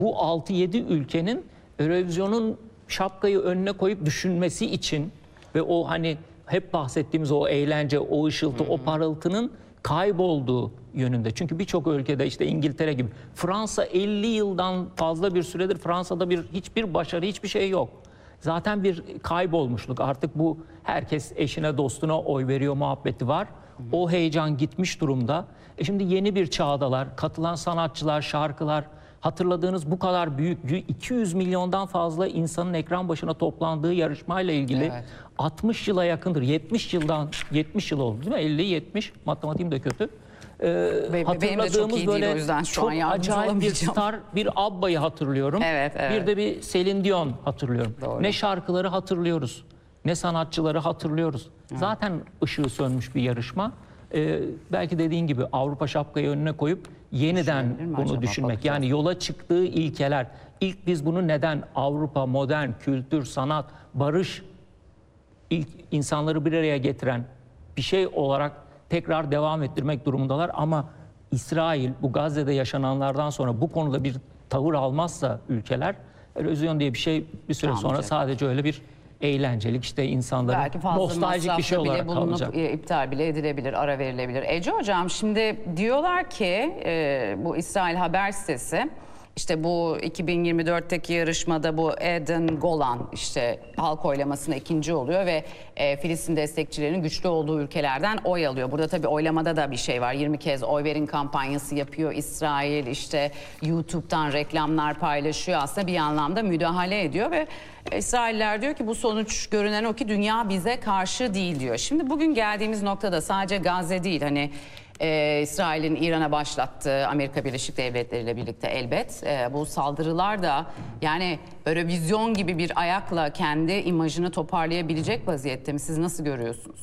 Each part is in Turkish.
bu 6-7 ülkenin Eurovision'un şapkayı önüne koyup düşünmesi için ve o hani hep bahsettiğimiz o eğlence, o ışıltı, o parıltının kaybolduğu yönünde. Çünkü birçok ülkede işte İngiltere gibi, Fransa 50 yıldan fazla bir süredir Fransa'da hiçbir başarı, hiçbir şey yok. Zaten bir kaybolmuşluk. Artık bu herkes eşine dostuna oy veriyor muhabbeti var. O heyecan gitmiş durumda. Şimdi yeni bir çağdalar. Katılan sanatçılar, şarkılar, hatırladığınız bu kadar büyük 200 milyondan fazla insanın ekran başına toplandığı yarışmayla ilgili 60 yıla yakındır. 70 yıl oldu değil mi? 50-70, matematiğim de kötü. Benim de çok iyi değil, o yüzden şu an yardımcı olamayacağım. Acayip bir star, bir Abba'yı hatırlıyorum. Evet. Bir de bir Celine Dion hatırlıyorum. Doğru. Ne şarkıları hatırlıyoruz, ne sanatçıları hatırlıyoruz. Zaten ışığı sönmüş bir yarışma. Belki dediğin gibi Avrupa şapkayı önüne koyup yeniden bunu düşünmek. Bakacağız. Yani yola çıktığı ilkeler. İlk biz bunu neden Avrupa, modern, kültür, sanat, barış, ilk insanları bir araya getiren bir şey olarak tekrar devam ettirmek durumundalar. Ama İsrail bu Gazze'de yaşananlardan sonra bu konuda bir tavır almazsa ülkeler, Eurovision diye bir şey bir süre sonra sadece öyle bir eğlencelik, işte insanların nostaljik bir şey olarak kalacak. İptal bile edilebilir, ara verilebilir. Ece Hocam, şimdi diyorlar ki bu İsrail haber sitesi, İşte bu 2024'teki yarışmada bu Eden Golan işte halk oylamasında ikinci oluyor ve Filistin destekçilerinin güçlü olduğu ülkelerden oy alıyor. Burada tabii oylamada da bir şey var. 20 kez oy verin kampanyası yapıyor İsrail. İşte YouTube'dan reklamlar paylaşıyor. Aslında bir anlamda müdahale ediyor ve İsrailler diyor ki bu sonuç görünen o ki dünya bize karşı değil diyor. Şimdi bugün geldiğimiz noktada sadece Gazze değil, hani İsrail'in İran'a başlattığı Amerika Birleşik Devletleri ile birlikte elbet bu saldırılar da yani Eurovision gibi bir ayakla kendi imajını toparlayabilecek vaziyette mi? Siz nasıl görüyorsunuz?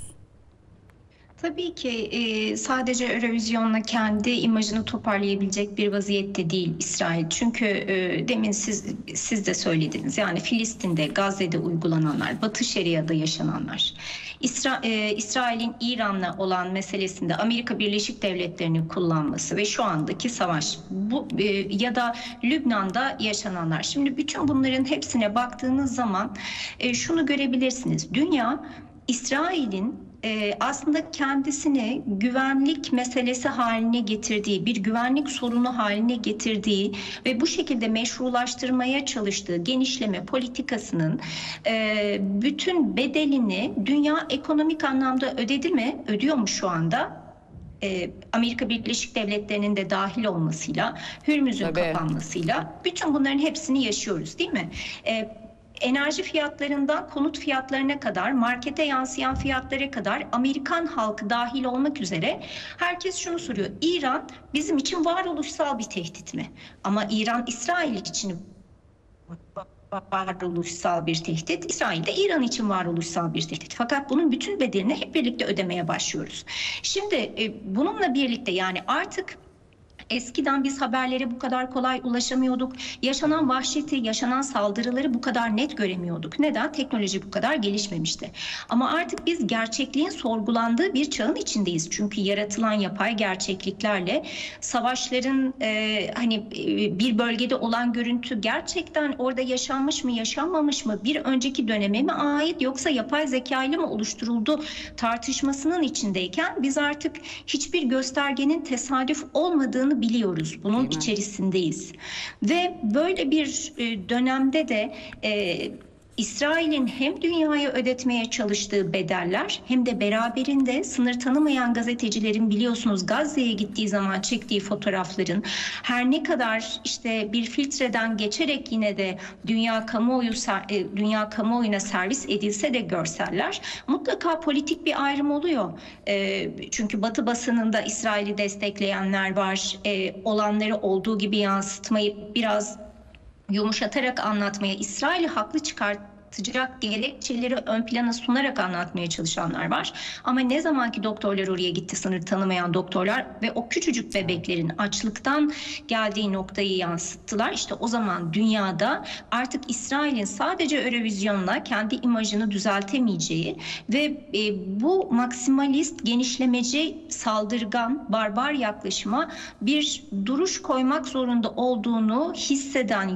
Tabii ki sadece Eurovision'la kendi imajını toparlayabilecek bir vaziyette değil İsrail. Çünkü demin siz de söylediniz. Yani Filistin'de, Gazze'de uygulananlar, Batı Şeria'da yaşananlar, İsrail'in İran'la olan meselesinde Amerika Birleşik Devletleri'nin kullanması ve şu andaki savaş ya da Lübnan'da yaşananlar. Şimdi bütün bunların hepsine baktığınız zaman şunu görebilirsiniz. Dünya İsrail'in aslında kendisini güvenlik meselesi haline getirdiği, bir güvenlik sorunu haline getirdiği ve bu şekilde meşrulaştırmaya çalıştığı genişleme politikasının bütün bedelini dünya ekonomik anlamda ödedi mi? Ödüyor mu şu anda? Amerika Birleşik Devletleri'nin de dahil olmasıyla, Hürmüz'ün kapanmasıyla bütün bunların hepsini yaşıyoruz, değil mi? Enerji fiyatlarından konut fiyatlarına kadar, markete yansıyan fiyatlara kadar Amerikan halkı dahil olmak üzere herkes şunu soruyor. İran bizim için varoluşsal bir tehdit mi? Ama İran İsrail için varoluşsal bir tehdit, İsrail de İran için varoluşsal bir tehdit. Fakat bunun bütün bedelini hep birlikte ödemeye başlıyoruz. Şimdi bununla birlikte yani artık eskiden biz haberlere bu kadar kolay ulaşamıyorduk. Yaşanan vahşeti, yaşanan saldırıları bu kadar net göremiyorduk. Neden? Teknoloji bu kadar gelişmemişti. Ama artık biz gerçekliğin sorgulandığı bir çağın içindeyiz. Çünkü yaratılan yapay gerçekliklerle savaşların bir bölgede olan görüntü gerçekten orada yaşanmış mı, yaşanmamış mı, bir önceki döneme mi ait yoksa yapay zeka ile mi oluşturuldu tartışmasının içindeyken biz artık hiçbir göstergenin tesadüf olmadığını biliyoruz. Bunun içerisindeyiz. Ve böyle bir dönemde de İsrail'in hem dünyaya ödetmeye çalıştığı bedeller hem de beraberinde sınır tanımayan gazetecilerin biliyorsunuz Gazze'ye gittiği zaman çektiği fotoğrafların her ne kadar işte bir filtreden geçerek yine de dünya kamuoyuna servis edilse de görseller mutlaka politik bir ayrım oluyor. Çünkü Batı basınında İsrail'i destekleyenler var. Olanları olduğu gibi yansıtmayıp biraz yumuşatarak anlatmaya, İsrail'i haklı çıkartacak gerekçeleri ön plana sunarak anlatmaya çalışanlar var. Ama ne zamanki doktorlar oraya gitti, sınır tanımayan doktorlar ve o küçücük bebeklerin açlıktan geldiği noktayı yansıttılar. İşte o zaman dünyada artık İsrail'in sadece Eurovision'la kendi imajını düzeltemeyeceği ve bu maksimalist, genişlemeci, saldırgan, barbar yaklaşıma bir duruş koymak zorunda olduğunu hisseden